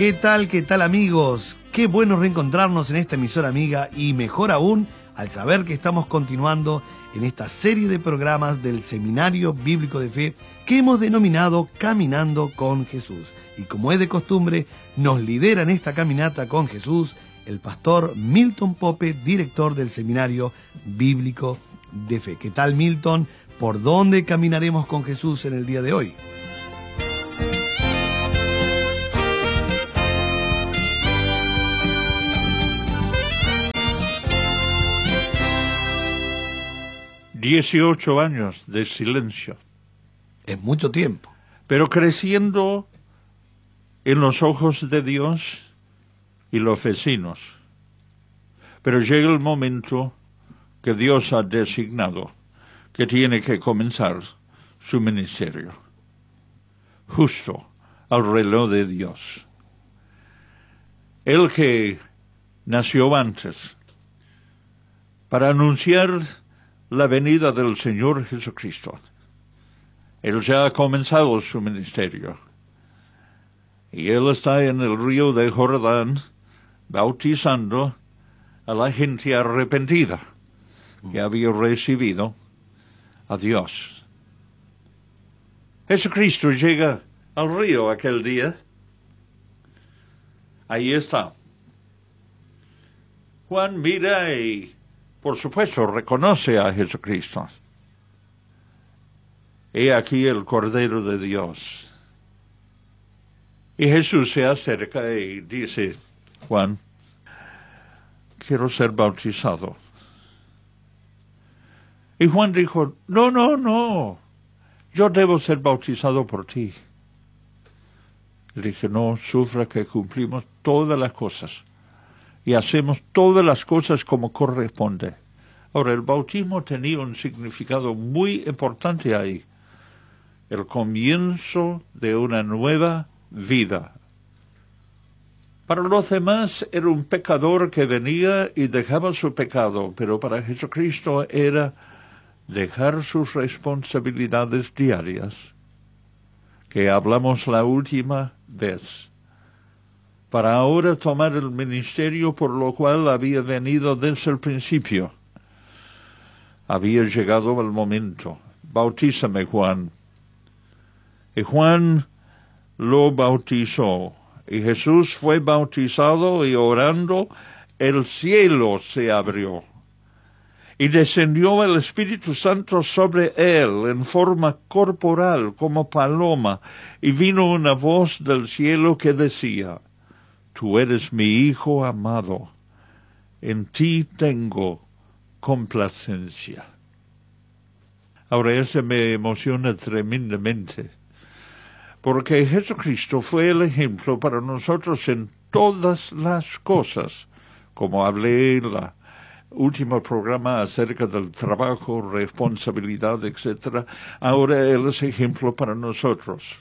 ¿Qué tal amigos? Qué bueno reencontrarnos en esta emisora amiga y mejor aún al saber que estamos continuando en esta serie de programas del Seminario Bíblico de Fe que hemos denominado Caminando con Jesús. Y como es de costumbre, nos lidera en esta caminata con Jesús el pastor Milton Pope, director del Seminario Bíblico de Fe. ¿Qué tal, Milton? ¿Por dónde caminaremos con Jesús en el día de hoy? $18 años de silencio. Es mucho tiempo. Pero creciendo en los ojos de Dios y los vecinos. Pero llega el momento que Dios ha designado que tiene que comenzar su ministerio. Justo al reloj de Dios. El que nació antes para anunciar la venida del Señor Jesucristo. Él ya ha comenzado su ministerio. Y Él está en el río de Jordán bautizando a la gente arrepentida que había recibido a Dios. Jesucristo llega al río aquel día. Ahí está. Juan mira y, por supuesto, reconoce a Jesucristo. He aquí el Cordero de Dios. Y Jesús se acerca y dice, Juan, quiero ser bautizado. Y Juan dijo, no, yo debo ser bautizado por ti. Le dije, no, sufra que cumplimos todas las cosas y hacemos todas las cosas como corresponde. Ahora, el bautismo tenía un significado muy importante ahí. El comienzo de una nueva vida. Para los demás era un pecador que venía y dejaba su pecado, pero para Jesucristo era dejar sus responsabilidades diarias, que hablamos la última vez, para ahora tomar el ministerio por lo cual había venido desde el principio. Había llegado el momento. Bautízame, Juan. Y Juan lo bautizó. Y Jesús fue bautizado y orando, el cielo se abrió. Y descendió el Espíritu Santo sobre él en forma corporal como paloma. Y vino una voz del cielo que decía, Tú eres mi Hijo amado, en ti tengo complacencia. Ahora eso me emociona tremendamente, porque Jesucristo fue el ejemplo para nosotros en todas las cosas, como hablé en el último programa acerca del trabajo, responsabilidad, etc. Ahora Él es ejemplo para nosotros.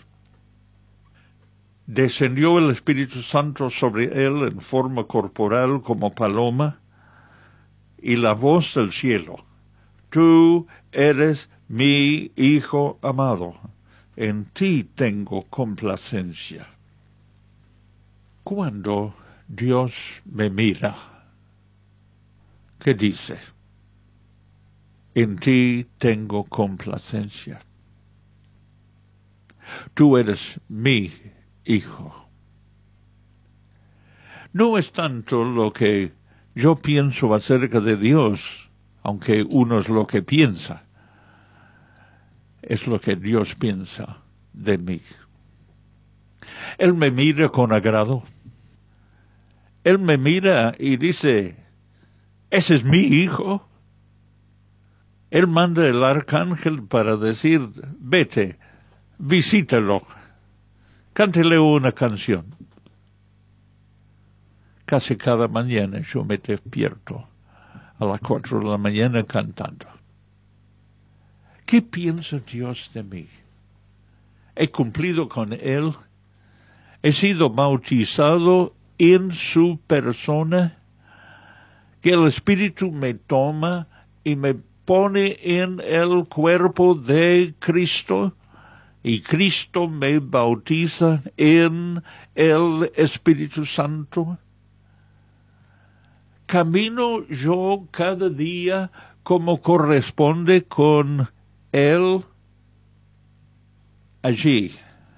Descendió el Espíritu Santo sobre Él en forma corporal como paloma, y la voz del cielo, Tú eres mi Hijo amado, en ti tengo complacencia. Cuando Dios me mira, ¿qué dice? En ti tengo complacencia. Tú eres mi Hijo. No es tanto lo que yo pienso acerca de Dios, aunque uno es lo que piensa, es lo que Dios piensa de mí. Él me mira con agrado. Él me mira y dice, ese es mi hijo. Él manda el arcángel para decir, vete, visítalo, cántele una canción. Casi cada mañana yo me despierto a las 4 de la mañana cantando. ¿Qué piensa Dios de mí? He cumplido con Él. He sido bautizado en su persona. Que el Espíritu me toma y me pone en el cuerpo de Cristo. y Cristo me bautiza en el Espíritu Santo. Camino yo cada día como corresponde con Él allí.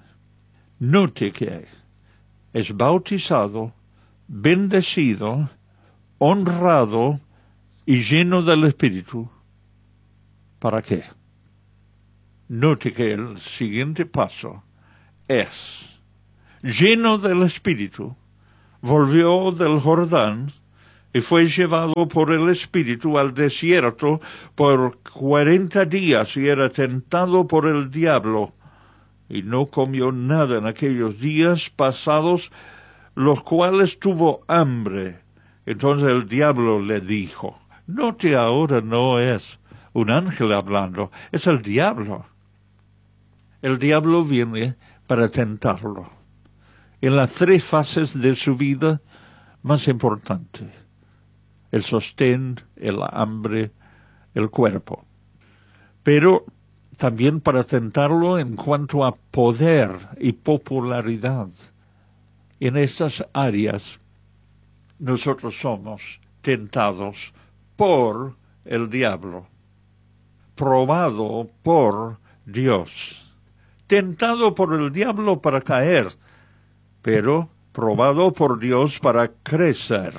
Note que es bautizado, bendecido, honrado y lleno del Espíritu. ¿Para qué? Note que el siguiente paso es, lleno del Espíritu, volvió del Jordán y fue llevado por el Espíritu al desierto por 40 días y era tentado por el diablo. Y no comió nada en aquellos días pasados, los cuales tuvo hambre. Entonces el diablo le dijo, note ahora no es un ángel hablando, es el diablo. El diablo viene para tentarlo en las 3 fases de su vida más importantes: el sostén, el hambre, el cuerpo. Pero también para tentarlo en cuanto a poder y popularidad. En estas áreas nosotros somos tentados por el diablo, probado por Dios. Tentado por el diablo para caer, pero probado por Dios para crecer,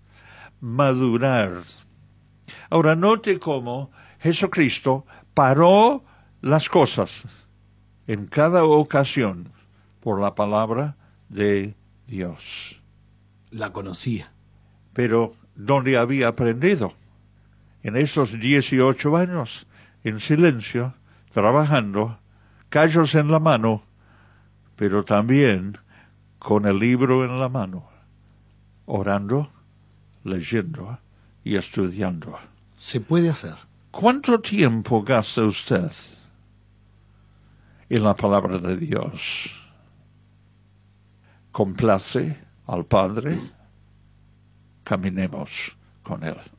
madurar. Ahora note cómo Jesucristo paró las cosas en cada ocasión por la palabra de Dios. La conocía. Pero ¿dónde había aprendido? En esos 18 años, en silencio, trabajando, callos en la mano, pero también con el libro en la mano, orando, leyendo y estudiando. Se puede hacer. ¿Cuánto tiempo gasta usted en la palabra de Dios? ¿Complace al Padre? Caminemos con Él.